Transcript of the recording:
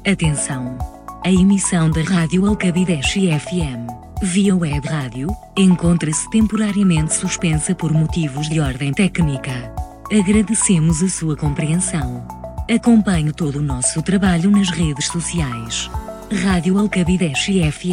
Atenção! A emissão da Rádio Alcabideche FM, via web rádio, encontra-se temporariamente suspensa por motivos de ordem técnica. Agradecemos a sua compreensão. Acompanhe todo o nosso trabalho nas redes sociais. Rádio Alcabideche FM.